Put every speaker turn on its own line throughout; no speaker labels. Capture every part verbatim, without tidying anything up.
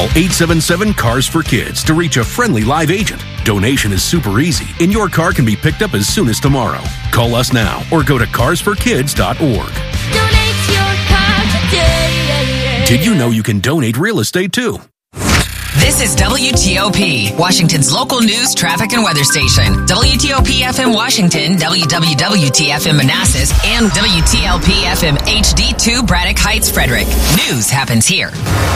Call eight seven seven, C A R S for Kids to reach a friendly live agent. Donation is super easy, and your car can be picked up as soon as tomorrow. Call us now or go to cars for kids dot org.
Donate your car today.
Did you know you can donate real estate too?
This is W T O P, Washington's local news, traffic, and weather station. W T O P F M Washington, W W W T F M Manassas, and W T L P F M H D two Braddock Heights, Frederick. News happens here.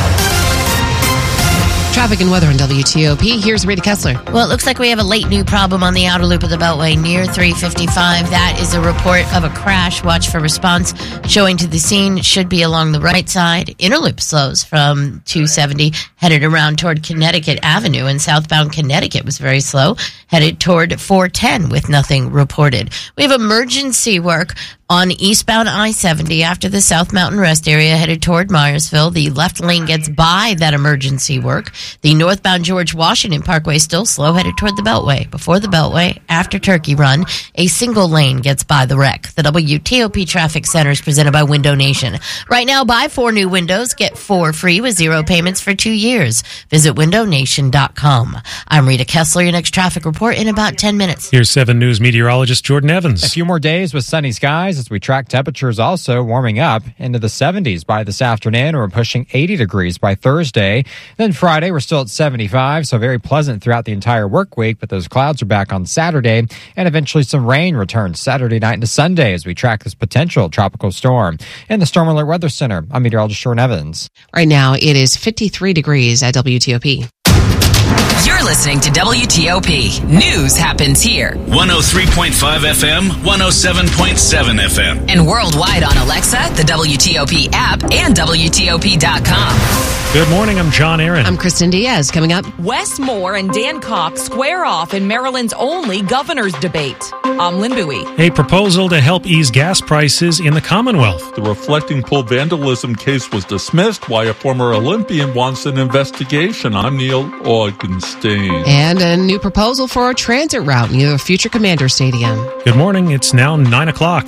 Traffic and weather on W T O P. Here's Rita Kessler.
Well, it looks like we have a late new problem on the outer loop of the Beltway near three fifty-five. That is a report of a crash. Watch for response. Showing to the scene should be along the right side. Inner loop slows from two seventy, headed around toward Connecticut Avenue, and southbound Connecticut was very slow, headed toward four ten with nothing reported. We have emergency work on eastbound I seventy after the South Mountain Rest area headed toward Myersville. The left lane gets by that emergency work. The northbound George Washington Parkway still slow, headed toward the Beltway. Before the Beltway, after Turkey Run, a single lane gets by the wreck. The W T O P Traffic Center is presented by Window Nation. Right now, buy four new windows, get four free with zero payments for two years. Visit window nation dot com. I'm Rita Kessler. Your next traffic report in about ten minutes.
Here's seven News meteorologist Jordan Evans.
A few more days with sunny skies as we track temperatures also warming up into the seventies by this afternoon. We're pushing eighty degrees by Thursday. Then Friday, we're still at seventy-five, so very pleasant throughout the entire work week, but those clouds are back on Saturday, and eventually some rain returns Saturday night into Sunday as we track this potential tropical storm. In the Storm Alert Weather Center, I'm meteorologist Jordan Evans.
Right now, it is fifty-three degrees at W T O P.
You're listening to W T O P. News happens here.
one oh three point five F M, one oh seven point seven F M.
And worldwide on Alexa, the W T O P app, and W T O P dot com.
Good morning, I'm John Aaron.
I'm Kristen Diaz. Coming up,
Wes Moore and Dan Cox square off in Maryland's only governor's debate. I'm Lynn Bowie.
A proposal to help ease gas prices in the Commonwealth.
The reflecting pool vandalism case was dismissed, why a former Olympian wants an investigation. I'm Neil Augenstein.
And a new proposal for a transit route near the future Commander Stadium.
Good morning, it's now nine o'clock.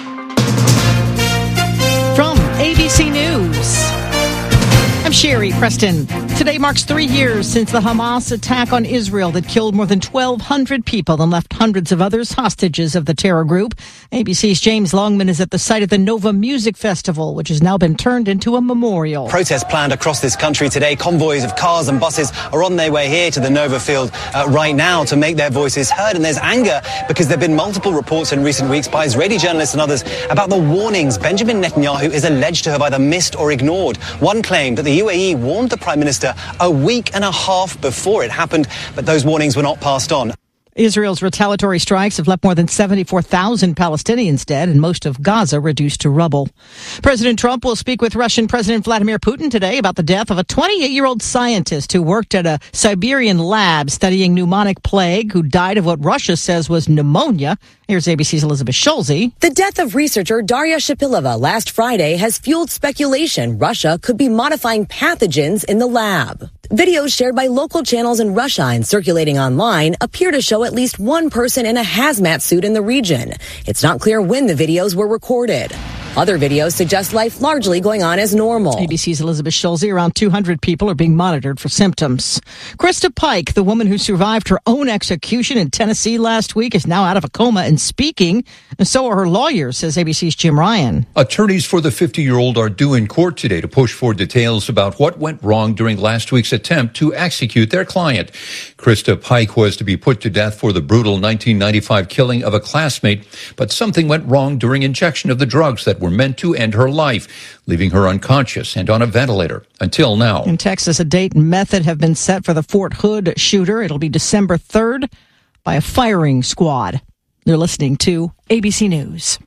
From A B C News, I'm Sherry Preston. Today marks three years since the Hamas attack on Israel that killed more than twelve hundred people and left hundreds of others hostages of the terror group. A B C's James Longman is at the site of the Nova Music Festival, which has now been turned into a memorial.
Protests planned across this country today. Convoys of cars and buses are on their way here to the Nova field uh, right now to make their voices heard. And there's anger because there have been multiple reports in recent weeks by Israeli journalists and others about the warnings Benjamin Netanyahu is alleged to have either missed or ignored. One claimed that the U A E warned the Prime Minister a week and a half before it happened, but those warnings were not passed on.
Israel's retaliatory strikes have left more than seventy-four thousand Palestinians dead and most of Gaza reduced to rubble. President Trump will speak with Russian President Vladimir Putin today about the death of a twenty-eight-year-old scientist who worked at a Siberian lab studying pneumonic plague, who died of what Russia says was pneumonia. Here's A B C's Elizabeth Schulze.
The death of researcher Daria Shapilova last Friday has fueled speculation Russia could be modifying pathogens in the lab. Videos shared by local channels in Russia and circulating online appear to show at least one person in a hazmat suit in the region. It's not clear when the videos were recorded. Other videos suggest life largely going on as normal.
A B C's Elizabeth Schulze. Around two hundred people are being monitored for symptoms. Krista Pike, the woman who survived her own execution in Tennessee last week, is now out of a coma and speaking. And so are her lawyers, says A B C's Jim Ryan.
Attorneys for the fifty-year-old are due in court today to push for details about what went wrong during last week's attempt to execute their client. Krista Pike was to be put to death for the brutal nineteen ninety-five killing of a classmate, but something went wrong during injection of the drugs that were meant to end her life, leaving her unconscious and on a ventilator until now.
In Texas, a date and method have been set for the Fort Hood shooter. It'll be December third by a firing squad. You're listening to A B C News.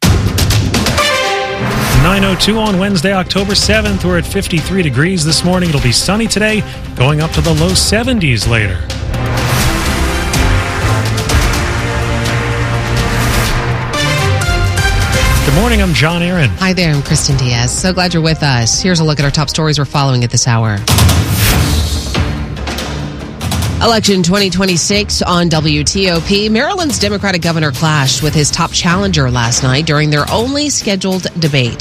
nine oh two on Wednesday, October seventh. We're at fifty-three degrees this morning. It'll be sunny today, going up to the low seventies later. Good morning, I'm John Aaron.
Hi there, I'm Kristen Diaz. So glad you're with us. Here's a look at our top stories we're following at this hour. Election twenty twenty-six on W T O P. Maryland's Democratic governor clashed with his top challenger last night during their only scheduled debate.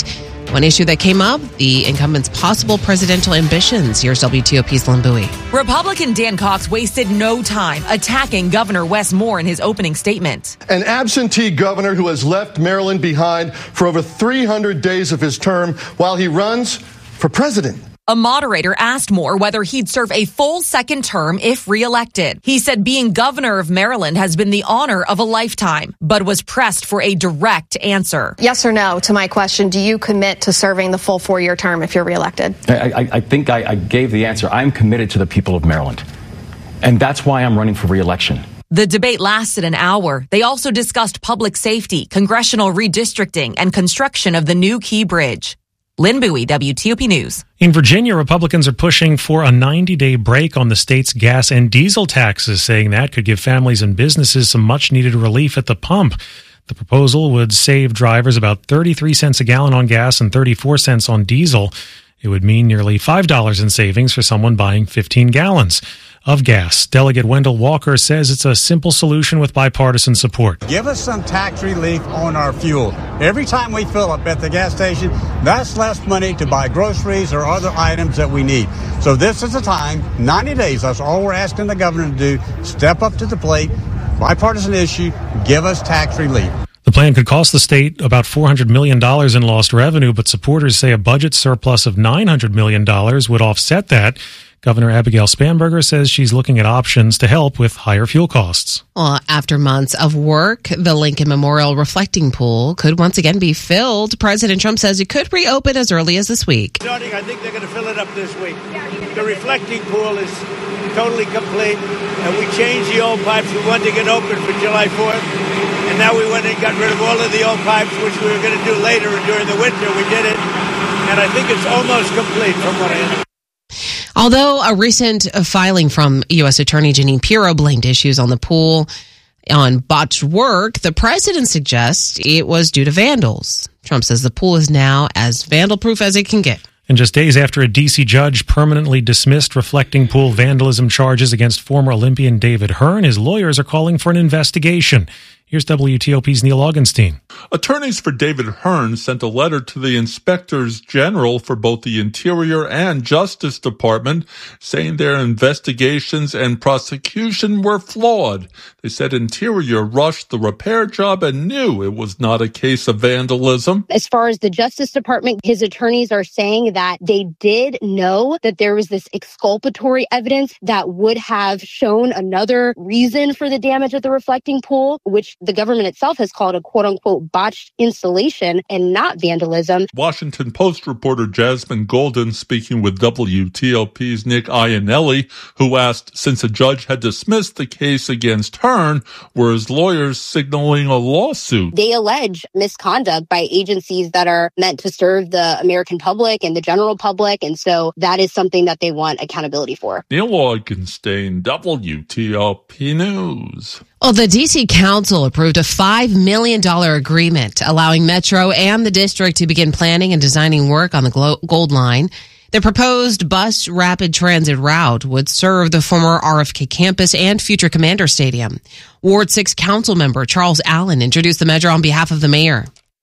One issue that came up, the incumbent's possible presidential ambitions. Here's W T O P's Lynn Bowie.
Republican Dan Cox wasted no time attacking Governor Wes Moore in his opening statement.
An absentee governor who has left Maryland behind for over three hundred days of his term while he runs for president.
A moderator asked Moore whether he'd serve a full second term if reelected. He said being governor of Maryland has been the honor of a lifetime, but was pressed for a direct answer.
Yes or no to my question, do you commit to serving the full four-year term if you're reelected?
I, I, I think I, I gave the answer. I'm committed to the people of Maryland, and that's why I'm running for reelection.
The debate lasted an hour. They also discussed public safety, congressional redistricting, and construction of the new Key Bridge. Lynn Bowie, W T O P News.
In Virginia, Republicans are pushing for a ninety-day break on the state's gas and diesel taxes, saying that could give families and businesses some much-needed relief at the pump. The proposal would save drivers about thirty-three cents a gallon on gas and thirty-four cents on diesel. It would mean nearly five dollars in savings for someone buying fifteen gallons of gas. Delegate Wendell Walker says it's a simple solution with bipartisan support.
Give us some tax relief on our fuel. Every time we fill up at the gas station, that's less money to buy groceries or other items that we need. So this is the time, ninety days, that's all we're asking the governor to do. Step up to the plate, bipartisan issue, give us tax relief.
The plan could cost the state about four hundred million dollars in lost revenue, but supporters say a budget surplus of nine hundred million dollars would offset that. Governor Abigail Spanberger says she's looking at options to help with higher fuel costs.
Well, after months of work, the Lincoln Memorial Reflecting Pool could once again be filled. President Trump says it could reopen as early as this week.
Starting, I think they're going to fill it up this week. The reflecting pool is totally complete, and we changed the old pipes. We wanted to get open for July fourth, and now we went and got rid of all of the old pipes, which we were going to do later during the winter. We did it, and I think it's almost complete from what I understand.
Although a recent filing from U S Attorney Jeanine Pirro blamed issues on the pool on botched work, the president suggests it was due to vandals. Trump says the pool is now as vandal-proof as it can get.
And just days after a D C judge permanently dismissed reflecting pool vandalism charges against former Olympian David Hearn, his lawyers are calling for an investigation. Here's W T O P's Neil Augenstein.
Attorneys for David Hearn sent a letter to the inspectors general for both the Interior and Justice Department saying their investigations and prosecution were flawed. They said Interior rushed the repair job and knew it was not a case of vandalism.
As far as the Justice Department, his attorneys are saying that they did know that there was this exculpatory evidence that would have shown another reason for the damage at the reflecting pool, which the government itself has called a quote-unquote botched installation and not vandalism.
Washington Post reporter Jasmine Golden speaking with W T O P's Nick Iannelli, who asked, since a judge had dismissed the case against Hearn, were his lawyers signaling a lawsuit?
They allege misconduct by agencies that are meant to serve the American public and the general public, and so that is something that they want accountability for.
Neil Augenstein, W T O P News.
Well, the D C Council approved a five million dollars agreement allowing Metro and the district to begin planning and designing work on the Gold Line. The proposed bus rapid transit route would serve the former R F K campus and future Commander Stadium. Ward six Council member Charles Allen introduced the measure on behalf of the mayor.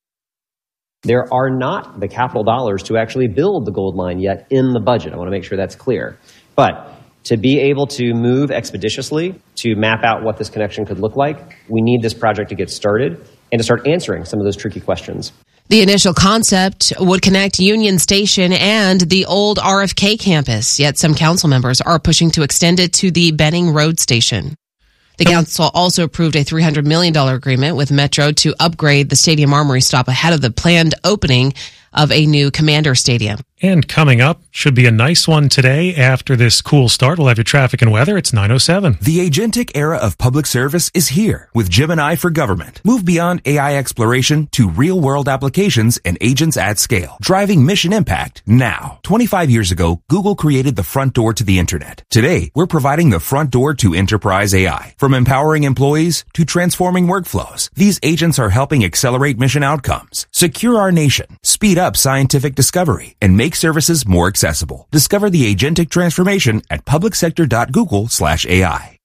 There are not the capital dollars to actually build the Gold Line yet in the budget. I want to make sure that's clear. But to be able to move expeditiously, to map out what this connection could look like, we need this project to get started and to start answering some of those tricky questions.
The initial concept would connect Union Station and the old R F K campus, yet some council members are pushing to extend it to the Benning Road Station. The council also approved a three hundred million dollars agreement with Metro to upgrade the Stadium Armory stop ahead of the planned opening of a new Commander Stadium.
And coming up, should be a nice one today. After this cool start, we'll have your traffic and weather. It's nine oh seven.
The agentic era of public service is here with Gemini for Government. Move beyond A I exploration to real-world applications and agents at scale, driving mission impact now. twenty-five years ago, Google created the front door to the internet. Today, we're providing the front door to enterprise A I. From empowering employees to transforming workflows, these agents are helping accelerate mission outcomes, secure our nation, speed up scientific discovery, and make services more accessible. Discover the agentic transformation at publicsector.google slash AI.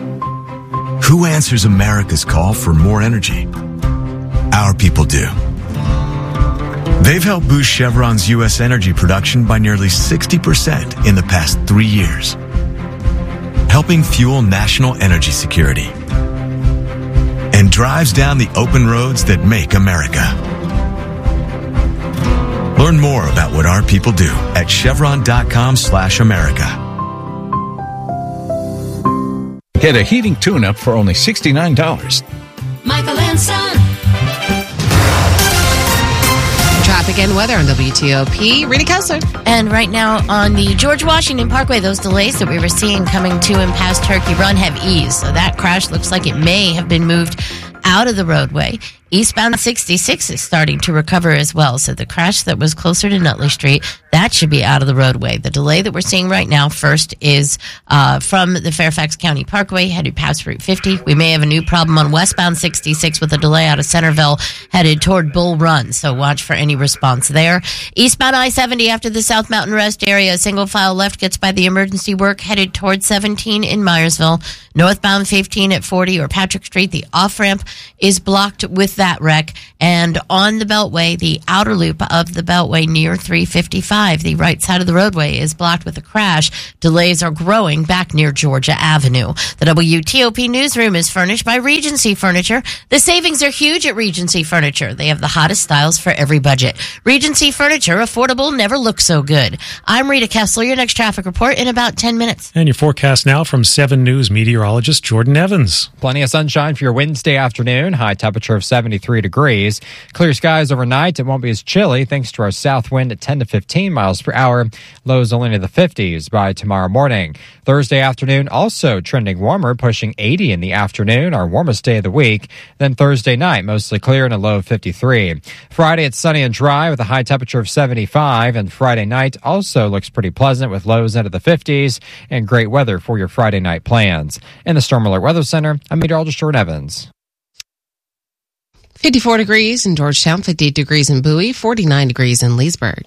Who answers America's call for more energy? Our people do. They've helped boost Chevron's U S energy production by nearly sixty percent in the past three years, helping fuel national energy security, and drives down the open roads that make America. Learn more about what our people do at chevron.com slash America.
Get a heating tune-up for only sixty-nine dollars.
Michael and Son.
Traffic and weather on W T O P. Rita Kessler.
And right now on the George Washington Parkway, those delays that we were seeing coming to and past Turkey Run have eased. So that crash looks like it may have been moved out of the roadway. Eastbound sixty-six is starting to recover as well. So the crash that was closer to Nutley Street, that should be out of the roadway. The delay that we're seeing right now first is uh, from the Fairfax County Parkway headed past Route fifty. We may have a new problem on westbound sixty-six with a delay out of Centerville headed toward Bull Run. So watch for any response there. Eastbound I seventy after the South Mountain Rest area, single file left gets by the emergency work headed toward seventeen in Myersville. Northbound fifteen at forty or Patrick Street, the off-ramp is blocked with that wreck. And on the Beltway, the outer loop of the Beltway near three fifty-five, the right side of the roadway is blocked with a crash. Delays are growing back near Georgia Avenue. The W T O P newsroom is furnished by Regency Furniture. The savings are huge at Regency Furniture. They have the hottest styles for every budget. Regency Furniture, affordable, never looked so good. I'm Rita Kessler. Your next traffic report in about ten minutes.
And your forecast now from seven News meteorologist Jordan Evans.
Plenty of sunshine for your Wednesday afternoon. High temperature of seventy-three degrees. Clear skies overnight. It won't be as chilly thanks to our south wind at ten to fifteen miles per hour. Lows only into the fifties by tomorrow morning. Thursday afternoon also trending warmer, pushing eighty in the afternoon, our warmest day of the week. Then Thursday night, mostly clear and a low of fifty-three. Friday, it's sunny and dry with a high temperature of seventy-five. And Friday night also looks pretty pleasant with lows into the fifties and great weather for your Friday night plans. In the Storm Alert Weather Center, I'm meteorologist Jordan Evans.
fifty-four degrees in Georgetown, fifty-eight degrees in Bowie, forty-nine degrees in Leesburg.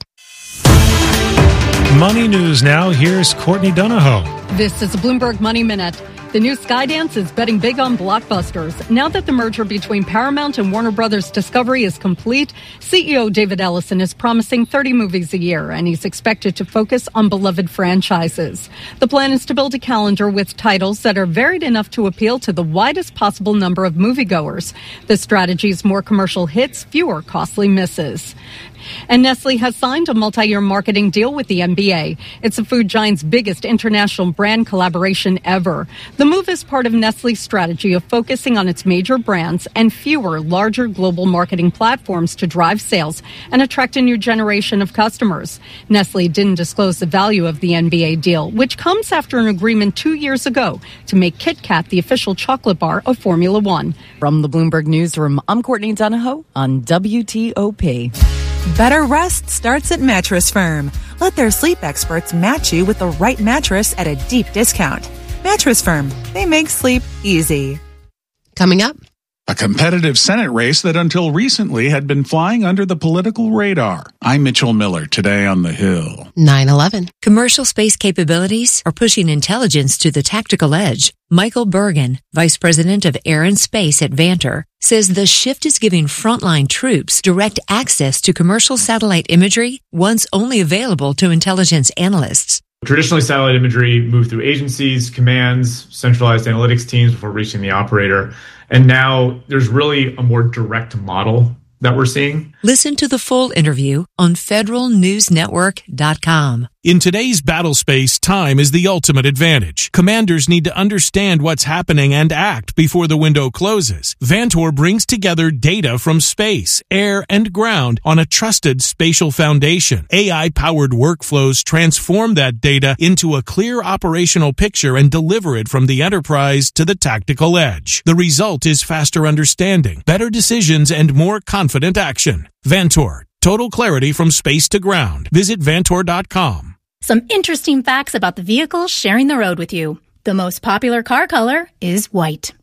Money news now. Here's Courtney Donahoe.
This is a Bloomberg Money Minute. The new Skydance is betting big on blockbusters. Now that the merger between Paramount and Warner Brothers Discovery is complete, C E O David Ellison is promising thirty movies a year, and he's expected to focus on beloved franchises. The plan is to build a calendar with titles that are varied enough to appeal to the widest possible number of moviegoers. The strategy is more commercial hits, fewer costly misses. And Nestle has signed a multi-year marketing deal with the N B A. It's the food giant's biggest international brand collaboration ever. The move is part of Nestle's strategy of focusing on its major brands and fewer, larger global marketing platforms to drive sales and attract a new generation of customers. Nestle didn't disclose the value of the N B A deal, which comes after an agreement two years ago to make Kit Kat the official chocolate bar of Formula One.
From the Bloomberg Newsroom, I'm Courtney Donahoe on W T O P.
Better rest starts at Mattress Firm. Let their sleep experts match you with the right mattress at a deep discount. Mattress Firm. They make sleep easy.
Coming up.
A competitive Senate race that until recently had been flying under the political radar. I'm Mitchell Miller, today on The Hill.
nine eleven.
Commercial space capabilities are pushing intelligence to the tactical edge. Michael Bergen, Vice President of Air and Space at Vantor, says the shift is giving frontline troops direct access to commercial satellite imagery once only available to intelligence analysts.
Traditionally, satellite imagery moved through agencies, commands, centralized analytics teams before reaching the operator. And now there's really a more direct model that we're seeing.
Listen to the full interview on federal news network dot com.
In today's battle space, time is the ultimate advantage. Commanders need to understand what's happening and act before the window closes. Vantor brings together data from space, air, and ground on a trusted spatial foundation. A I-powered workflows transform that data into a clear operational picture and deliver it from the enterprise to the tactical edge. The result is faster understanding, better decisions, and more confident action. Vantor. Total clarity from space to ground. Visit Vantor dot com.
Some interesting facts about the vehicles sharing the road with you. The most popular car color is white.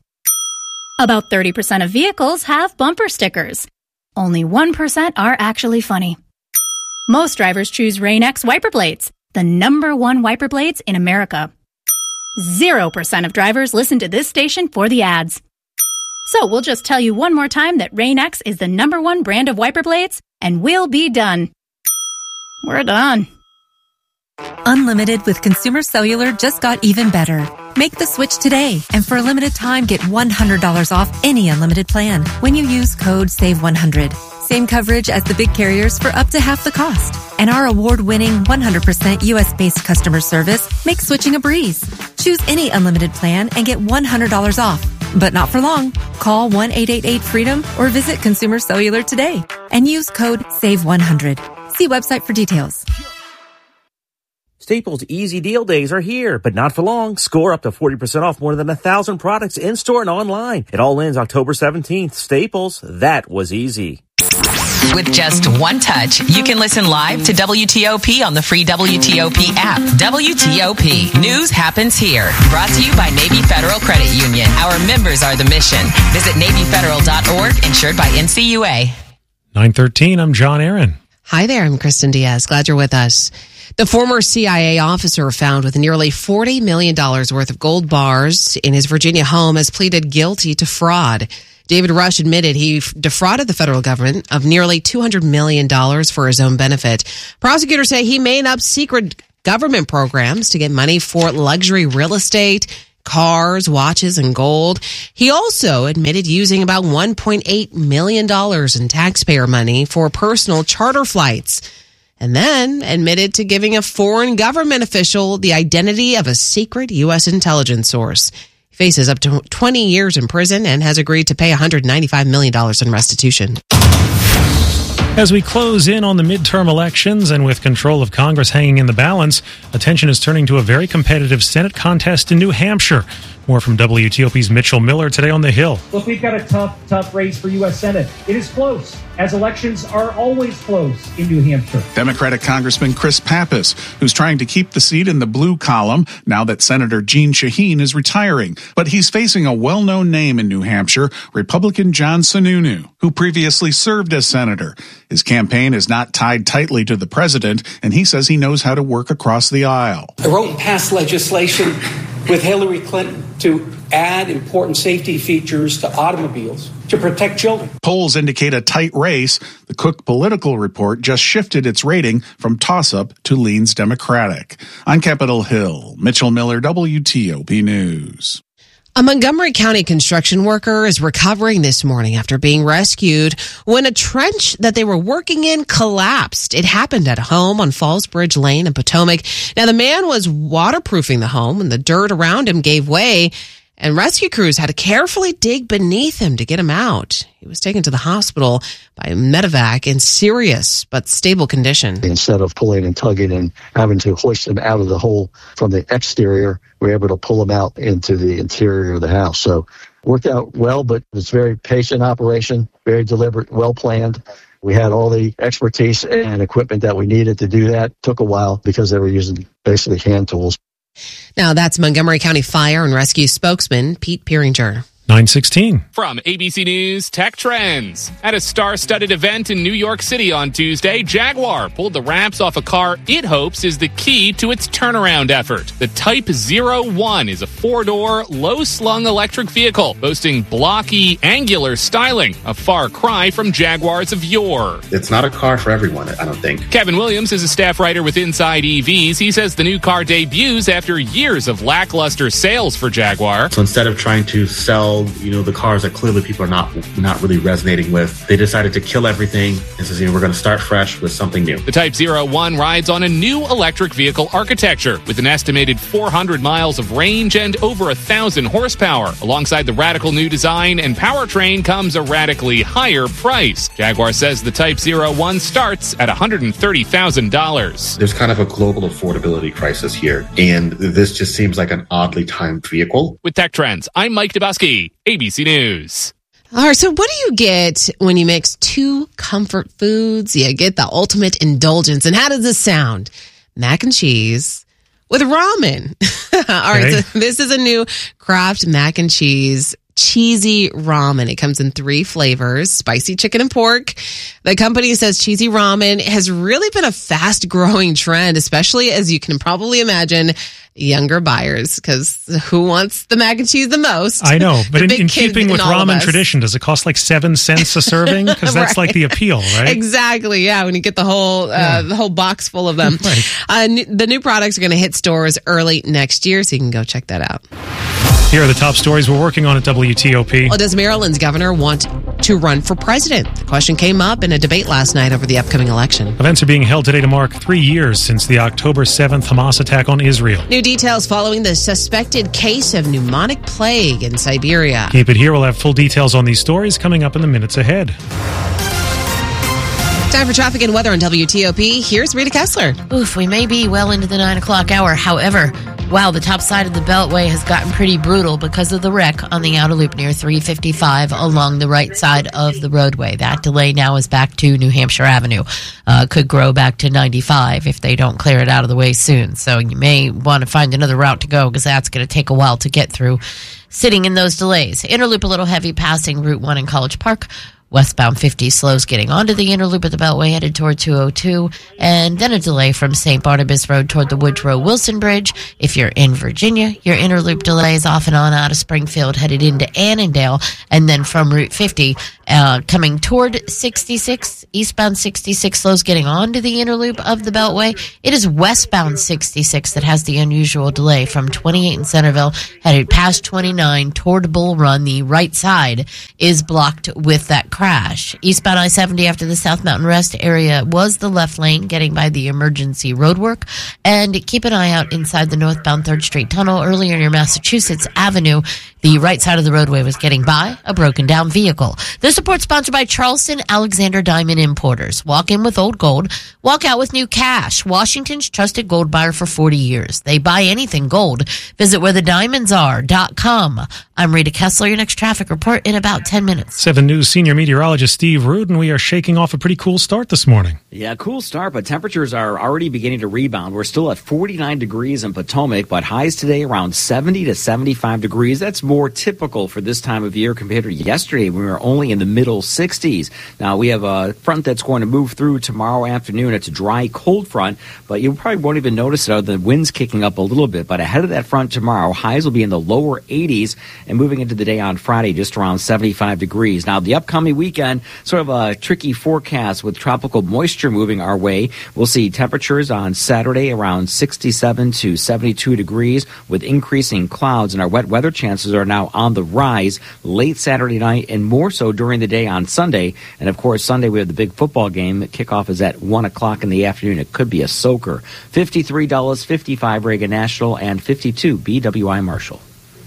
About thirty percent of vehicles have bumper stickers. Only one percent are actually funny. Most drivers choose Rain-X wiper blades, the number one wiper blades in America. Zero percent of drivers listen to this station for the ads. So we'll just tell you one more time that Rain-X is the number one brand of wiper blades and we'll be done. We're done.
Unlimited with Consumer Cellular just got even better. Make the switch today, and for a limited time, get one hundred dollars off any unlimited plan when you use code save one hundred. Same coverage as the big carriers for up to half the cost. And our award-winning one hundred percent U S-based customer service makes switching a breeze. Choose any unlimited plan and get one hundred dollars off. But not for long. Call one eight eight eight freedom or visit Consumer Cellular today and use code save one hundred. See website for details.
Staples Easy Deal Days are here, but not for long. Score up to forty percent off more than one thousand products in-store and online. It all ends October seventeenth. Staples, that was easy.
With just one touch, you can listen live to W T O P on the free W T O P app. W T O P. News happens here. Brought to you by Navy Federal Credit Union. Our members are the mission. Visit Navy Federal dot org, insured by N C U A.
nine thirteen, I'm John Aaron.
Hi there, I'm Kristen Diaz. Glad you're with us. The former C I A officer found with nearly forty million dollars worth of gold bars in his Virginia home has pleaded guilty to fraud. David Rush admitted he defrauded the federal government of nearly two hundred million dollars for his own benefit. Prosecutors say he made up secret government programs to get money for luxury real estate, cars, watches, and gold. He also admitted using about one point eight million dollars in taxpayer money for personal charter flights, and then admitted to giving a foreign government official the identity of a secret U S intelligence source. He faces up to twenty years in prison and has agreed to pay one hundred ninety-five million dollars in restitution.
As we close in on the midterm elections and with control of Congress hanging in the balance, attention is turning to a very competitive Senate contest in New Hampshire. More from W T O P's Mitchell Miller today on The Hill.
Look, we've got a tough, tough race for U S Senate. It is close, as elections are always close in New Hampshire.
Democratic Congressman Chris Pappas, who's trying to keep the seat in the blue column now that Senator Jeanne Shaheen is retiring. But he's facing a well-known name in New Hampshire, Republican John Sununu, who previously served as senator. His campaign is not tied tightly to the president, and he says he knows how to work across the aisle.
I wrote and passed legislation with Hillary Clinton to add important safety features to automobiles to protect children.
Polls indicate a tight race. The Cook Political Report just shifted its rating from toss-up to leans Democratic. On Capitol Hill, Mitchell Miller, W T O P News.
A Montgomery County construction worker is recovering this morning after being rescued when a trench that they were working in collapsed. It happened at a home on Falls Bridge Lane in Potomac. Now, the man was waterproofing the home and the dirt around him gave way, and rescue crews had to carefully dig beneath him to get him out. He was taken to the hospital by medevac in serious but stable condition.
Instead of pulling and tugging and having to hoist him out of the hole from the exterior, we were able to pull him out into the interior of the house. So worked out well, but it's a very patient operation, very deliberate, well planned. We had all the expertise and equipment that we needed to do that. Took a while because they were using basically hand tools.
Now, that's Montgomery County Fire and Rescue spokesman Pete Pieringer.
nine sixteen.
From A B C News Tech Trends. At a star-studded event in New York City on Tuesday, Jaguar pulled the wraps off a car it hopes is the key to its turnaround effort. The Type zero one is a four-door, low-slung electric vehicle boasting blocky, angular styling, a far cry from Jaguars of yore.
It's not a car for everyone, I don't think.
Kevin Williams is a staff writer with Inside E Vs. He says the new car debuts after years of lackluster sales for Jaguar.
So instead of trying to sell you know, the cars that clearly people are not not really resonating with, they decided to kill everything and says, you know, we're going to start fresh with something new.
The Type zero one rides on a new electric vehicle architecture with an estimated four hundred miles of range and over one thousand horsepower. Alongside the radical new design and powertrain comes a radically higher price. Jaguar says the Type zero one starts at one hundred thirty thousand dollars.
There's kind of a global affordability crisis here, and this just seems like an oddly timed vehicle.
With Tech Trends, I'm Mike Dubusky, A B C News.
All right, so what do you get when you mix two comfort foods? You get the ultimate indulgence. And how does this sound? Mac and cheese with ramen. All right,
Okay.
so this is a new Kraft mac and cheese cheesy ramen. It comes in three flavors, spicy chicken and pork. The company says cheesy ramen has really been a fast growing trend, especially as you can probably imagine younger buyers, because who wants the mac and cheese the most?
I know, but in, in
kid
keeping
in
with
all of
ramen
us.
tradition, does it cost like seven cents a serving? Because that's
Right.
like the appeal, right?
Exactly. Yeah. When you get the whole, uh,
Yeah.
the whole box full of them.
Right.
Uh, n- the new products are going to hit stores early next year, so you can go check that out.
Here are the top stories we're working on at W T O P.
Well, does Maryland's governor want to run for president? The question came up in a debate last night over the upcoming election.
Events are being held today to mark three years since the October seventh Hamas attack on Israel.
New details following the suspected case of pneumonic plague in Siberia.
Keep it here. We'll have full details on these stories coming up in the minutes ahead.
Time for traffic and weather on W T O P. Here's Rita Kessler.
Oof, we may be well into the nine o'clock hour. However, wow, the top side of the Beltway has gotten pretty brutal because of the wreck on the outer loop near three fifty-five along the right side of the roadway. That delay now is back to New Hampshire Avenue. Uh, could grow back to ninety-five if they don't clear it out of the way soon. So you may want to find another route to go because that's going to take a while to get through, sitting in those delays. Inner loop a little heavy passing Route one in College Park. Westbound fifty slows getting onto the inner loop of the Beltway headed toward two oh two, and then a delay from Saint Barnabas Road toward the Woodrow Wilson Bridge. If you're in Virginia, your inner loop delay is off and on out of Springfield headed into Annandale, and then from Route fifty uh, coming toward sixty-six, eastbound sixty-six slows getting onto the inner loop of the Beltway. It is westbound sixty-six that has the unusual delay from twenty-eight in Centerville headed past twenty-nine toward Bull Run. The right side is blocked with that crash. Eastbound I seventy after the South Mountain Rest area was the left lane getting by the emergency roadwork. And keep an eye out inside the northbound third Street Tunnel earlier near Massachusetts Avenue. The right side of the roadway was getting by a broken down vehicle. This report sponsored by Charleston Alexander Diamond Importers. Walk in with old gold, walk out with new cash. Washington's trusted gold buyer for forty years. They buy anything gold. Visit where the diamonds are dot com. I'm Rita Kessler. Your next traffic report in about ten minutes.
seven News senior meteorologist Steve Rudin. We are shaking off a pretty cool start this morning.
Yeah, cool start, but temperatures are already beginning to rebound. We're still at forty-nine degrees in Potomac, but highs today around seventy to seventy-five degrees. That's more typical for this time of year compared to yesterday when we were only in the middle sixties. Now, we have a front that's going to move through tomorrow afternoon. It's a dry, cold front, but you probably won't even notice it other than the wind's kicking up a little bit. But ahead of that front tomorrow, highs will be in the lower eighties, and moving into the day on Friday, just around seventy-five degrees. Now, the upcoming weekend, sort of a tricky forecast with tropical moisture moving our way. We'll see temperatures on Saturday around sixty-seven to seventy-two degrees with increasing clouds, and our wet weather chances are now on the rise late Saturday night and more so during the day on Sunday. And of course, Sunday we have the big football game. The kickoff is at one o'clock in the afternoon. It could be a soaker. fifty-three Dulles, fifty-five Reagan National, and fifty-two B W I Marshall.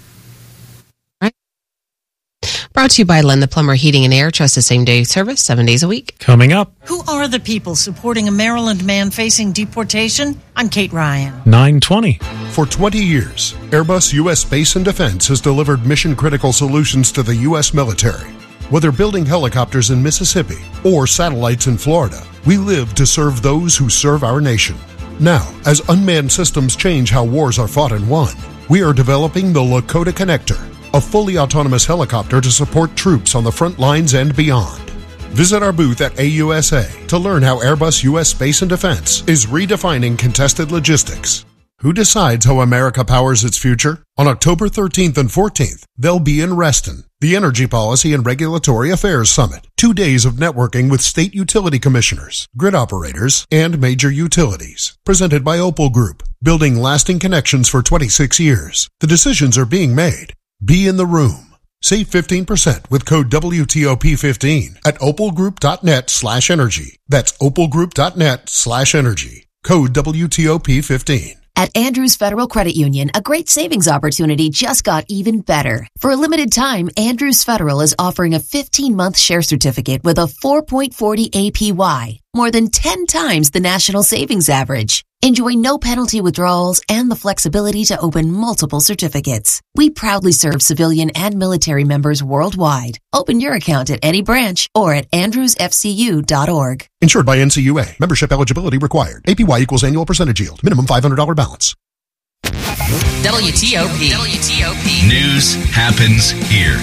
Brought to you by Len the Plumber Heating and Air. Trust the same day service, seven days a week.
Coming up,
Who are the people supporting a Maryland man facing deportation? I'm Kate Ryan.
nine twenty.
For twenty years, Airbus U S Space and Defense has delivered mission-critical solutions to the U S military. Whether building helicopters in Mississippi or satellites in Florida, we live to serve those who serve our nation. Now, as unmanned systems change how wars are fought and won, we are developing the Lakota Connector, a fully autonomous helicopter to support troops on the front lines and beyond. Visit our booth at A U S A to learn how Airbus U S Space and Defense is redefining contested logistics. Who decides how America powers its future? On October thirteenth and fourteenth, they'll be in Reston, the Energy Policy and Regulatory Affairs Summit. Two days of networking with state utility commissioners, grid operators, and major utilities. Presented by Opal Group, building lasting connections for twenty-six years. The decisions are being made. Be in the room. Save fifteen percent with code W T O P fifteen at opalgroup.net slash energy. That's opalgroup.net slash energy. Code W T O P fifteen.
At Andrews Federal Credit Union, a great savings opportunity just got even better. For a limited time, Andrews Federal is offering a fifteen-month share certificate with a four point four zero A P Y, more than ten times the national savings average. Enjoy no penalty withdrawals and the flexibility to open multiple certificates. We proudly serve civilian and military members worldwide. Open your account at any branch or at andrews f c u dot org.
Insured by N C U A. Membership eligibility required. A P Y equals annual percentage yield. Minimum five hundred dollars balance.
W T O P. W T O P.
News happens here.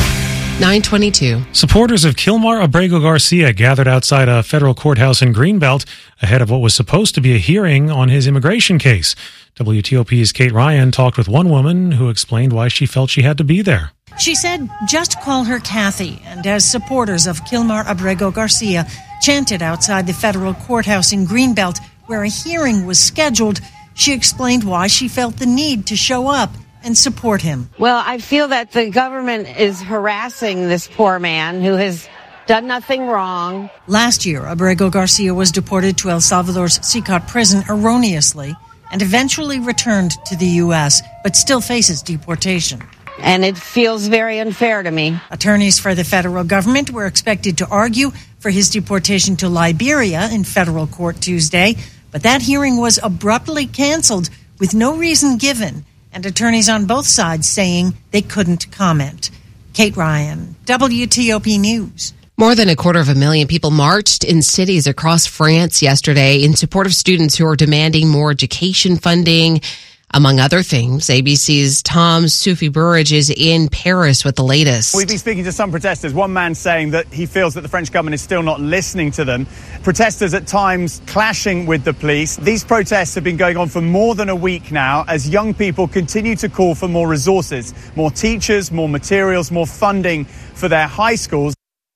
nine twenty-two.
Supporters of Kilmar Abrego Garcia gathered outside a federal courthouse in Greenbelt ahead of what was supposed to be a hearing on his immigration case. W T O P's Kate Ryan talked with one woman who explained why she felt she had to be there.
She said, just call her Kathy. And as supporters of Kilmar Abrego Garcia chanted outside the federal courthouse in Greenbelt, where a hearing was scheduled, she explained why she felt the need to show up and support him.
Well, I feel that the government is harassing this poor man who has done nothing wrong.
Last year, Abrego Garcia was deported to El Salvador's Sicat prison erroneously and eventually returned to the U S, but still faces deportation.
And it feels very unfair to me.
Attorneys for the federal government were expected to argue for his deportation to Liberia in federal court Tuesday, but that hearing was abruptly canceled with no reason given, and attorneys on both sides saying they couldn't comment. Kate Ryan, W T O P News.
More than a quarter of a million people marched in cities across France yesterday in support of students who are demanding more education funding. Among other things, A B C's Tom Soufi Burridge is in Paris with the latest.
We've been speaking to some protesters. One man saying that he feels that the French government is still not listening to them. Protesters at times clashing with the police. These protests have been going on for more than a week now as young people continue to call for more resources, more teachers, more materials, more funding for their high schools.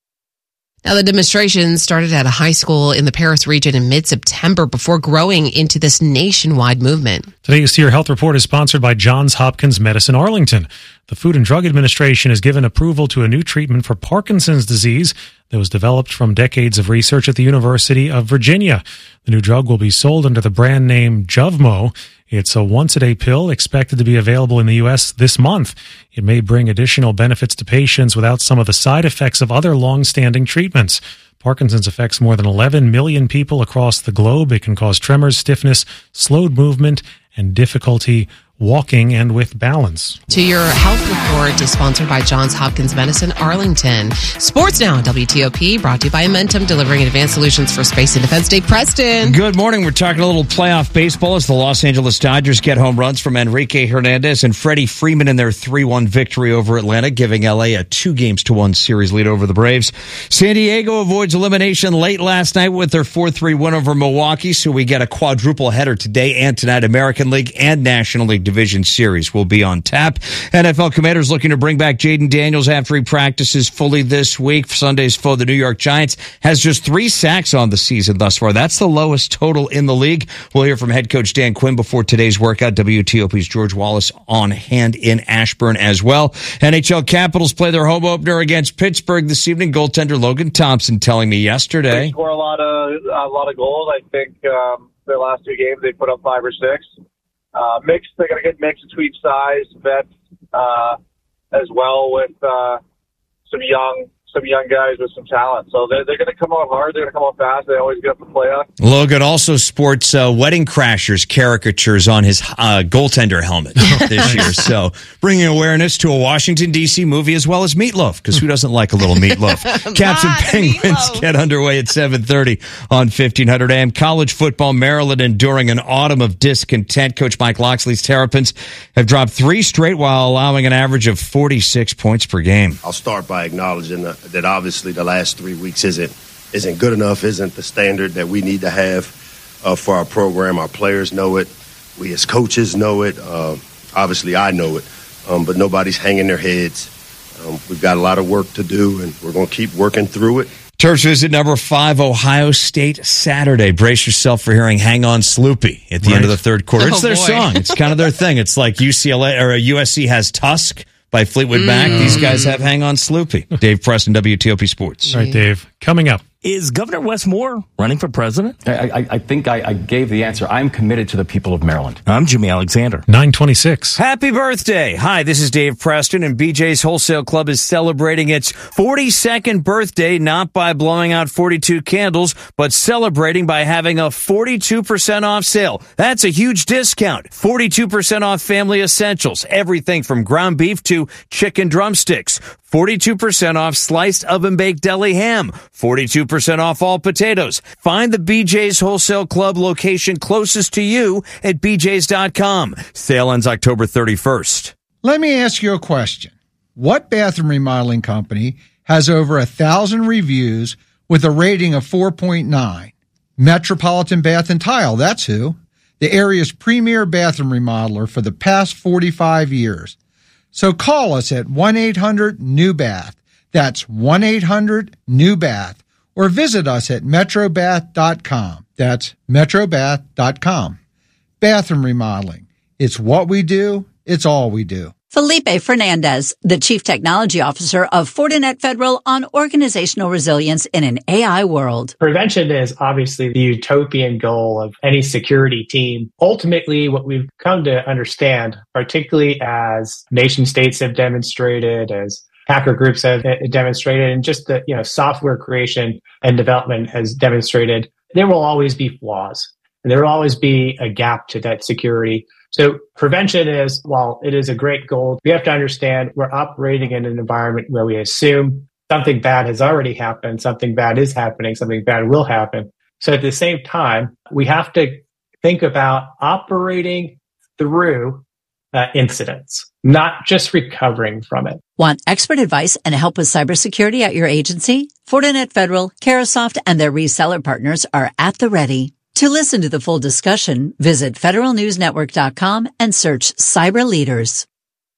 Now, the demonstration started at a high school in the Paris region in mid-September before growing into this nationwide movement.
Today's Tier Health Report is sponsored by Johns Hopkins Medicine Arlington. The Food and Drug Administration has given approval to a new treatment for Parkinson's disease that was developed from decades of research at the University of Virginia. The new drug will be sold under the brand name Juvmo. It's a once-a-day pill expected to be available in the U S this month. It may bring additional benefits to patients without some of the side effects of other long-standing treatments. Parkinson's affects more than eleven million people across the globe. It can cause tremors, stiffness, slowed movement, and difficulty walking and with balance.
To Your Health Report is sponsored by Johns Hopkins Medicine Arlington. Sports Now on W T O P, brought to you by Amentum, delivering advanced solutions for space and defense. Dave Preston.
Good morning. We're talking a little playoff baseball as the Los Angeles Dodgers get home runs from Enrique Hernandez and Freddie Freeman in their three one victory over Atlanta, giving L A a two games to one series lead over the Braves. San Diego avoids elimination late last night with their four three win over Milwaukee, so we get a quadruple header today and tonight. American League and National League Division Series will be on tap. N F L Commanders looking to bring back Jaden Daniels after he practices fully this week. Sunday's foe, the New York Giants, has just three sacks on the season thus far. That's the lowest total in the league. We'll hear from head coach Dan Quinn before today's workout. W T O P's George Wallace on hand in Ashburn as well. N H L Capitals play their home opener against Pittsburgh this evening. Goaltender Logan Thompson telling me yesterday.
They score a lot of a lot of goals. I think um, their last two games they put up five or six. Uh, mixed, they're going to get mixed between size, vets, uh, as well with, uh, some young, some young guys with some talent. So they're, they're going to come out hard. They're going to come out fast. They always get up the playoff.
Logan also sports, uh, Wedding Crashers caricatures on his, uh, goaltender helmet this year. So bringing awareness to a Washington, D C movie as well as Meatloaf, because who doesn't like a little meatloaf? Caps and Penguins meatloaf. Get underway at seven thirty on fifteen hundred A M. College football, Maryland enduring an autumn of discontent. Coach Mike Loxley's Terrapins have dropped three straight while allowing an average of forty-six points per game.
I'll start by acknowledging that, that obviously the last three weeks isn't isn't good enough, isn't the standard that we need to have uh, for our program. Our players know it. We as coaches know it. Uh, obviously, I know it. Um, but nobody's hanging their heads. Um, we've got a lot of work to do, and we're going to keep working through it.
Terps visit number five, Ohio State, Saturday. Brace yourself for hearing Hang On Sloopy at the right. end of the third quarter. It's oh, their boy. song. It's kind of their thing. It's like U C L A or U S C has Tusk by Fleetwood mm. Mac. These guys have Hang On Sloopy. Dave Preston, W T O P Sports.
All right, Dave. Coming up.
Is Governor Wes Moore running for president?
I, I, I think I, I gave the answer. I'm committed to the people of Maryland.
I'm Jimmy Alexander.
nine twenty-six.
Happy birthday. Hi, this is Dave Preston, and B J's Wholesale Club is celebrating its forty-second birthday, not by blowing out forty-two candles, but celebrating by having a forty-two percent off sale. That's a huge discount. forty-two percent off family essentials. Everything from ground beef to chicken drumsticks. forty-two percent off sliced oven-baked deli ham. forty-two percent percent off all potatoes. Find the B J's Wholesale Club location closest to you at b j's dot com. Sale ends October thirty-first.
Let me ask you a question. What bathroom remodeling company has over a thousand reviews with a rating of four point nine? Metropolitan Bath and Tile, that's who. The area's premier bathroom remodeler for the past forty-five years. So call us at one eight hundred new bath. That's one eight hundred new bath. Or visit us at metro bath dot com. That's metro bath dot com. Bathroom remodeling. It's what we do. It's all we do.
Felipe Fernandez, the Chief Technology Officer of Fortinet Federal on organizational resilience in an A I world.
Prevention is obviously the utopian goal of any security team. Ultimately, what we've come to understand, particularly as nation states have demonstrated, as hacker groups have demonstrated, and just the you know software creation and development has demonstrated, there will always be flaws. And there will always be a gap to that security. So prevention is, while it is a great goal, we have to understand we're operating in an environment where we assume something bad has already happened, something bad is happening, something bad will happen. So at the same time, we have to think about operating through uh, incidents, not just recovering from it.
Want expert advice and help with cybersecurity at your agency? Fortinet Federal, Carasoft, and their reseller partners are at the ready. To listen to the full discussion, visit federal news network dot com and search Cyber Leaders.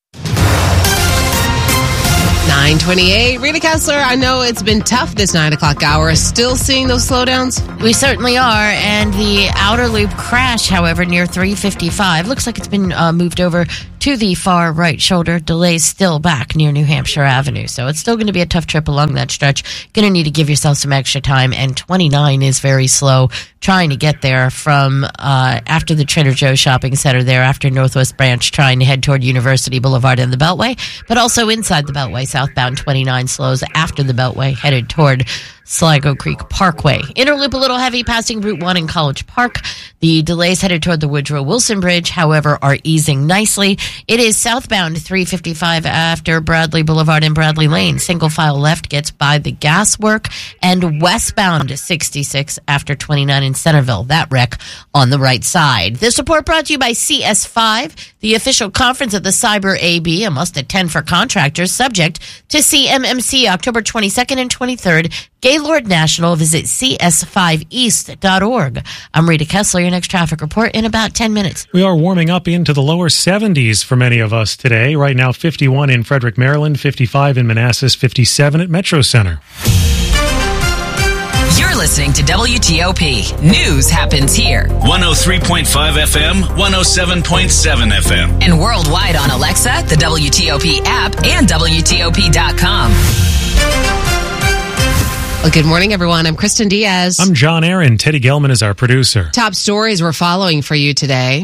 nine twenty-eight. Rita Kessler, I know it's been tough this nine o'clock hour. Still seeing those slowdowns?
We certainly are. And the outer loop crash, however, near three fifty-five, looks like it's been uh, moved over to the far right shoulder. Delays still back near New Hampshire Avenue. So it's still going to be a tough trip along that stretch. Going to need to give yourself some extra time. And twenty-nine is very slow trying to get there from uh, after the Trader Joe's shopping center there, after Northwest Branch, trying to head toward University Boulevard and the Beltway, but also inside the Beltway. Southbound twenty-nine slows after the Beltway, headed toward Sligo Creek Parkway. Inner loop a little heavy passing Route one in College Park. The delays headed toward the Woodrow Wilson Bridge, however, are easing nicely. It is southbound three fifty-five after Bradley Boulevard and Bradley Lane. Single file left gets by the Gaswork, and westbound sixty-six after twenty-nine in Centerville. That wreck on the right side. This report brought to you by C S five, the official conference of the Cyber A B, a must attend for contractors, subject to C M M C October twenty-second and twenty-third. Gaylord National. Visit c s five east dot org. I'm Rita Kessler. Your next traffic report in about ten minutes.
We are warming up into the lower seventies for many of us today. Right now, fifty-one in Frederick, Maryland, fifty-five in Manassas, fifty-seven at Metro Center.
You're listening to W T O P. News happens here.
one oh three point five F M, one oh seven point seven F M.
And worldwide on Alexa, the W T O P app, and W T O P dot com.
Well, good morning, everyone. I'm Kristen Diaz.
I'm John Aaron. Teddy Gelman is our producer.
Top stories we're following for you today.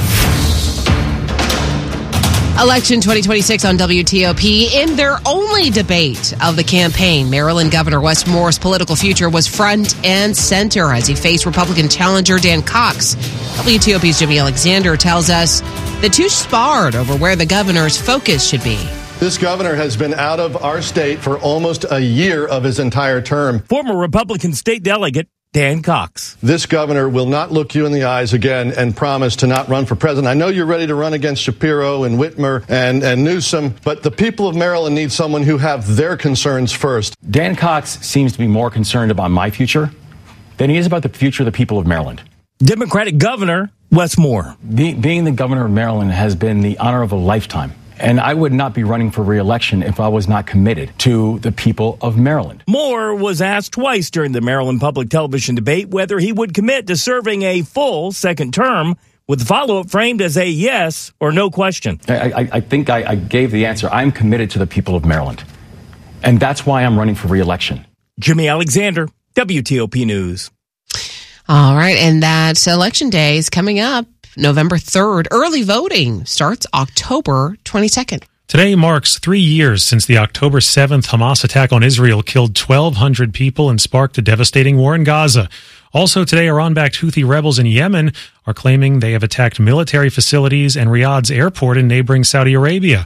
Election twenty twenty-six on W T O P. In their only debate of the campaign, Maryland Governor Wes Moore's political future was front and center as he faced Republican challenger Dan Cox. W T O P's Jimmy Alexander tells us the two sparred over where the governor's focus should be.
This governor has been out of our state for almost a year of his entire term.
Former Republican state delegate Dan Cox.
This governor will not look you in the eyes again and promise to not run for president. I know you're ready to run against Shapiro and Whitmer and, and Newsom, but the people of Maryland need someone who have their concerns first.
Dan Cox seems to be more concerned about my future than he is about the future of the people of Maryland.
Democratic Governor Wes Moore.
Be, being the governor of Maryland has been the honor of a lifetime. And I would not be running for re-election if I was not committed to the people of Maryland.
Moore was asked twice during the Maryland Public Television debate whether he would commit to serving a full second term, with the follow-up framed as a yes or no question.
I, I, I think I, I gave the answer. I'm committed to the people of Maryland. And that's why I'm running for re-election.
Jimmy Alexander, W T O P News.
All right, and that election day is coming up. November third. Early voting starts October twenty-second.
Today marks three years since the October seventh Hamas attack on Israel killed twelve hundred people and sparked a devastating war in Gaza. Also today, Iran-backed Houthi rebels in Yemen are claiming they have attacked military facilities and Riyadh's airport in neighboring Saudi Arabia.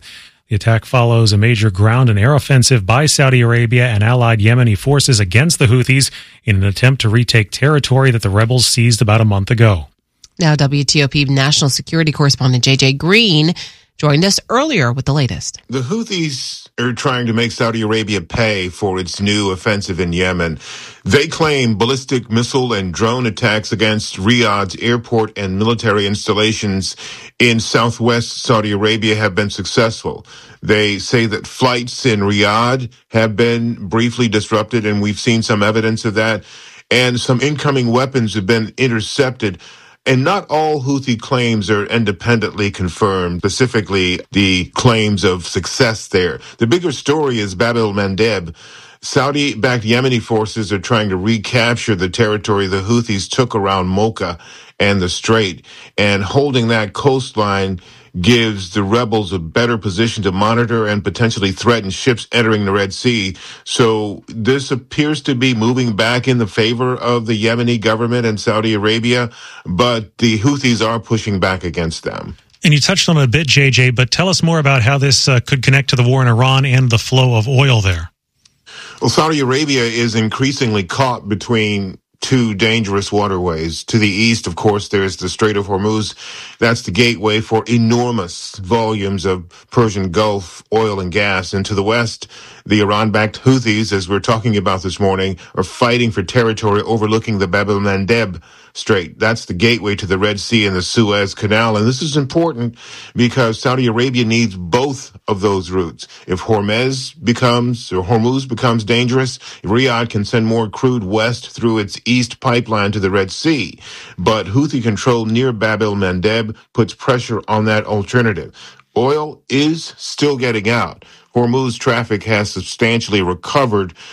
The attack follows a major ground and air offensive by Saudi Arabia and allied Yemeni forces against the Houthis in an attempt to retake territory that the rebels seized about a month ago.
Now, W T O P national security correspondent J J Green joined us earlier with the latest.
The Houthis are trying to make Saudi Arabia pay for its new offensive in Yemen. They claim ballistic missile and drone attacks against Riyadh's airport and military installations in southwest Saudi Arabia have been successful. They say that flights in Riyadh have been briefly disrupted, and we've seen some evidence of that, and some incoming weapons have been intercepted. And not all Houthi claims are independently confirmed, specifically the claims of success there. The bigger story is Bab el-Mandeb. Saudi-backed Yemeni forces are trying to recapture the territory the Houthis took around Mocha and the Strait, and holding that coastline gives the rebels a better position to monitor and potentially threaten ships entering the Red Sea. So this appears to be moving back in the favor of the Yemeni government and Saudi Arabia, but the Houthis are pushing back against them.
And you touched on it a bit, J J, but tell us more about how this uh, could connect to the war in Iran and the flow of oil there.
Well, Saudi Arabia is increasingly caught between two dangerous waterways. To the east, of course, there's the Strait of Hormuz. That's the gateway for enormous volumes of Persian Gulf oil and gas. And to the west, the Iran-backed Houthis, as we're talking about this morning, are fighting for territory overlooking the Bab el-Mandeb Strait. That's the gateway to the Red Sea and the Suez Canal. And this is important because Saudi Arabia needs both of those routes. If Hormuz becomes, or Hormuz becomes dangerous, Riyadh can send more crude west through its east pipeline to the Red Sea. But Houthi control near Bab el-Mandeb puts pressure on that alternative. Oil is still getting out. Hormuz traffic has substantially recovered